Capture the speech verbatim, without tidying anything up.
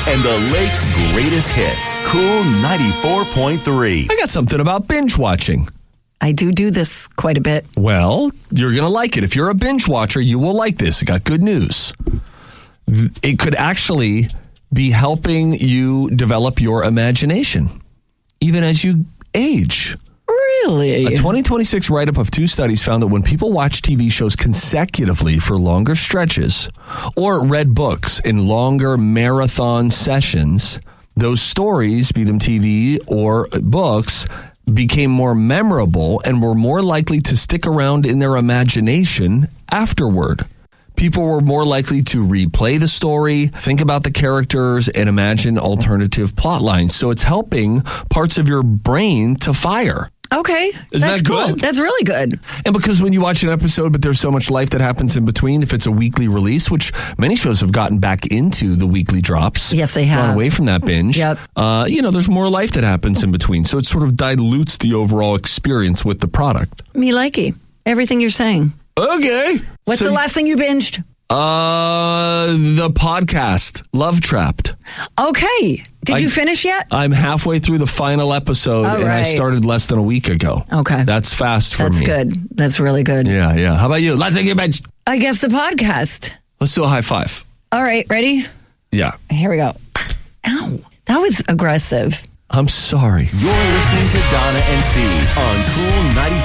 and the Lake's greatest hits. Cool ninety-four point three. I got something about binge watching. I do do this quite a bit. Well, you're going to like it. If you're a binge watcher, you will like this. I got good news. It could actually be helping you develop your imagination, even as you age. Really? A twenty twenty-six write-up of two studies found that when people watch T V shows consecutively for longer stretches or read books in longer marathon sessions, those stories, be them T V or books, became more memorable and were more likely to stick around in their imagination afterward. People were more likely to replay the story, think about the characters, and imagine alternative plot lines. So it's helping parts of your brain to fire. Okay. Isn't That's that cool. good? That's really good. And because when you watch an episode, but there's so much life that happens in between, if it's a weekly release, which many shows have gotten back into the weekly drops. Yes, they have. Gone away from that binge. Yep. Uh, you know, there's more life that happens in between. So it sort of dilutes the overall experience with the product. Me likey. Everything you're saying. Okay. What's So- the last thing you binged? Uh, the podcast, Love Trapped. Okay. Did I- you finish yet? I'm halfway through the final episode, All and I right. started less than a week ago. Okay. That's fast for That's me. good. That's really good. Yeah, yeah. How about you? Last thing you mentioned. I guess the podcast. Let's do a high five. All right. Ready? Yeah. Here we go. Ow. That was aggressive. I'm sorry. You're listening to Donna and Steve on Cool ninety-four.